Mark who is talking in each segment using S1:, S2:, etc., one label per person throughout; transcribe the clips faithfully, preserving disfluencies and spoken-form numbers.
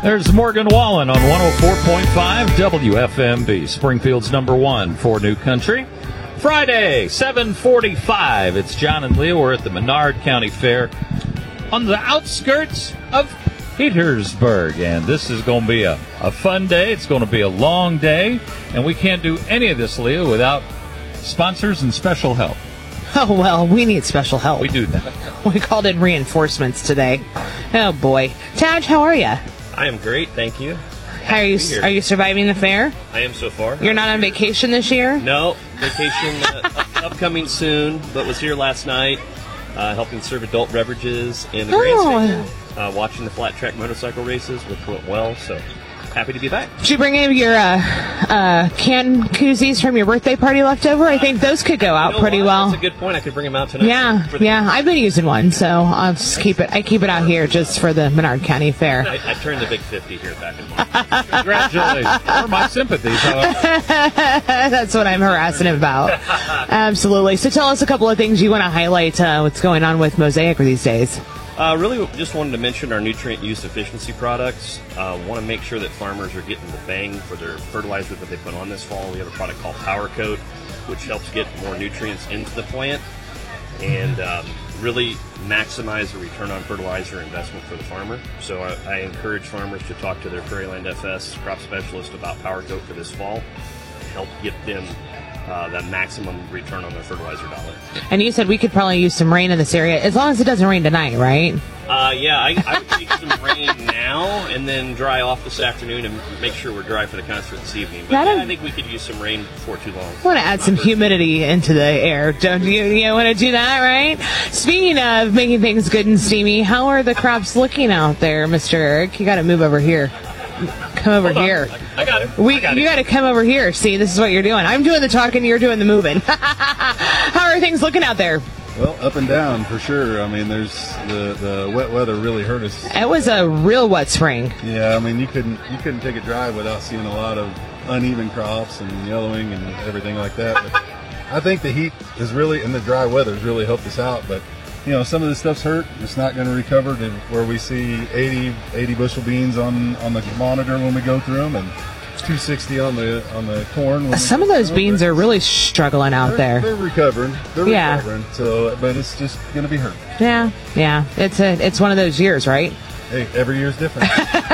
S1: There's Morgan Wallen on one oh four point five W F M B, Springfield's number one for New Country. Friday, seven forty-five. It's John and Leah. We're at the Menard County Fair on the outskirts of Petersburg, and this is going to be a, a fun day. It's going to be a long day, and we can't do any of this, Leah, without sponsors and special help.
S2: Oh, well, we need special help.
S1: We do that.
S2: We called in reinforcements today. Oh, boy. Taj, how are you?
S3: I am great, thank you.
S2: How are you? Are you surviving the fair?
S3: I am so far.
S2: You're not on vacation this year?
S3: No, vacation uh, up, upcoming soon, but was here last night, uh, helping serve adult beverages in the
S2: Oh.
S3: grandstand, uh, watching the flat track motorcycle races, which went well, so happy to be back.
S2: Did you bring any of your uh, uh, canned koozies from your birthday party left over? I think those could go out
S3: You know
S2: pretty
S3: what?
S2: well.
S3: That's a good point. I could bring them out tonight.
S2: Yeah,
S3: for the-
S2: yeah. I've been using one, so I'll just keep it. I keep it out here just for the Menard County Fair.
S3: I, I turned the big fifty here back in March.
S1: Congratulations. Or my sympathies, however.
S2: That's what I'm harassing him about. Absolutely. So tell us a couple of things you want to highlight. Uh, what's going on with Mosaic these days?
S3: Uh, really just wanted to mention our nutrient use efficiency products. Uh, want to make sure that farmers are getting the bang for their fertilizer that they put on this fall. We have a product called Power Coat, which helps get more nutrients into the plant and um, really maximize the return on fertilizer investment for the farmer. So I, I encourage farmers to talk to their Prairieland F S crop specialist about Power Coat for this fall to help get them Uh, the maximum return on their fertilizer dollar.
S2: And you said we could probably use some rain in this area, as long as it doesn't rain tonight, right?
S3: Uh, yeah, I, I would take some rain now and then dry off this afternoon and make sure we're dry for the concert this evening. But
S2: That'd-
S3: yeah, I think we could use some rain before too long.
S2: I want to add some humidity into the air. Don't you? You want to do that, right? Speaking of making things good and steamy, how are the crops looking out there, Mister Eric? You got to move over here. Come over
S3: Hold on.
S2: here.
S3: I got it.
S2: We,
S3: I got
S2: you
S3: it.
S2: got to come over here. See, this is what you're doing. I'm doing the talking, you're doing the moving. How are things looking out there?
S4: Well, up and down for sure. I mean, there's the, the wet weather really hurt us.
S2: It was a real wet spring.
S4: Yeah, I mean, you couldn't you couldn't take a drive without seeing a lot of uneven crops and yellowing and everything like that. But I think the heat is really and the dry weather has really helped us out. But you know, some of this stuff's hurt. It's not going to recover to where we see eighty, eighty bushel beans on on the monitor when we go through them, and two sixty on the on the corn. when we
S2: Some
S4: go
S2: of those
S4: through 'em.
S2: beans are really struggling out
S4: They're,
S2: there.
S4: they're recovering. They're
S2: Yeah.
S4: recovering. So, but it's just going to be hurt.
S2: Yeah, yeah. It's a it's one of those years, right?
S4: Hey, every year's different.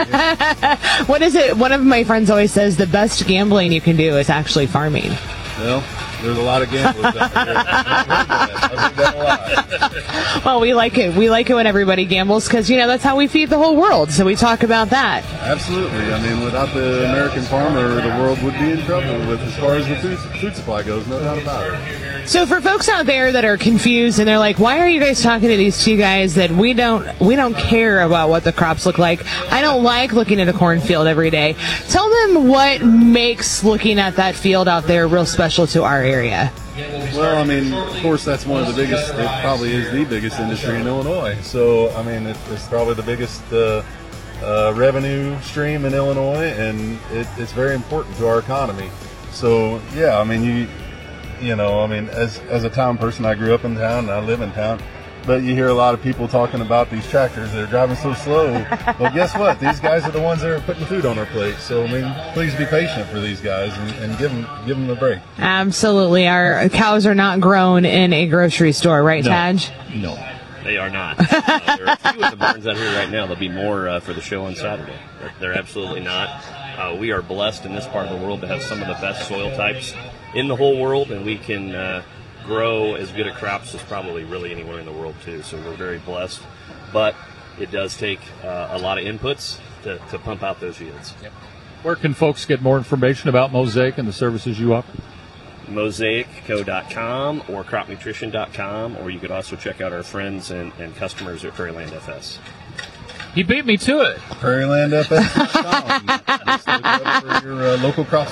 S2: What is it? One of my friends always says the best gambling you can do is actually farming.
S4: Well, there's a lot of gamblers out there. I've heard that. I've heard that a lot.
S2: Well, we like it. We like it when everybody gambles because, you know, that's how we feed the whole world. So we talk about that.
S4: Absolutely. I mean, without the American farmer, the world would be in trouble with as far as the food, food supply goes, no doubt about it.
S2: So for folks out there that are confused and they're like, why are you guys talking to these two guys that we don't we don't care about what the crops look like? I don't like looking at a cornfield every day. Tell them what makes looking at that field out there real special to our area.
S4: Well, I mean, of course, that's one of the biggest, it probably is the biggest industry in Illinois. So, I mean, it, it's probably the biggest uh, uh, revenue stream in Illinois, and it, it's very important to our economy. So, yeah, I mean, you you know, I mean, as as a town person, I grew up in town and I live in town. But you hear a lot of people talking about these tractors that are driving so slow. Well, guess what? These guys are the ones that are putting food on our plate. So, I mean, please be patient for these guys and, and give them give them a break.
S2: Absolutely. Our cows are not grown in a grocery store, right,
S3: No.
S2: Taj?
S3: No, they are not. Uh, there are a few of the barns out here right now. There'll be more uh, for the show on Saturday. They're, they're absolutely not. Uh, we are blessed in this part of the world to have some of the best soil types in the whole world, and we can uh, grow as good a crops as probably really anywhere in the world too. So we're very blessed, but it does take uh, a lot of inputs to, to pump out those yields.
S1: Yep. Where can folks get more information about Mosaic and the services you offer?
S3: mosaic co dot com or crop nutrition dot com, or you could also check out our friends and, and customers at Prairieland F S.
S1: He beat me to it.
S4: Prairieland F S dot com. Just look up for your uh, local crop